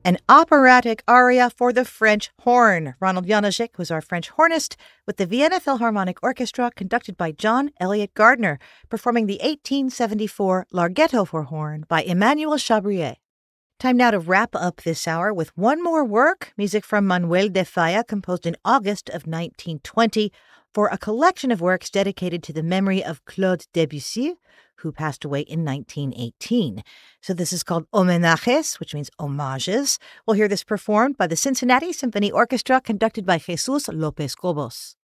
an operatic aria for the French horn. Ronald Janáček was our French hornist with the Vienna Philharmonic Orchestra conducted by John Eliot Gardner, performing the 1874 Larghetto for horn by Emmanuel Chabrier. Time now to wrap up this hour with one more work, music from Manuel de Falla, composed in August of 1920 for a collection of works dedicated to the memory of Claude Debussy, who passed away in 1918. So this is called Homenajes, which means homages. We'll hear this performed by the Cincinnati Symphony Orchestra, conducted by Jesus López Cobos.